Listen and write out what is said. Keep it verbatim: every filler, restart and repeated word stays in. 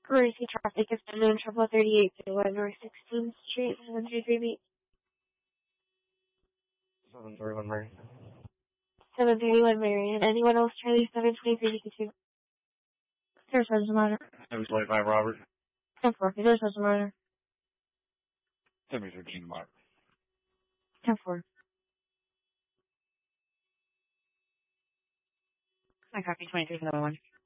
Emergency traffic is unknown trouble thirty-eight thirty-one North sixteenth Street, seven three three B. seven thirty-one Marion. seven thirty-one Marion. Anyone else? Charlie seven twenty-three D two. There's Sergeant Minor. Seven twenty-five Robert. ten four. There's Sergeant Minor. Seven thirteen Mark. ten four. I copy twenty-three for the one.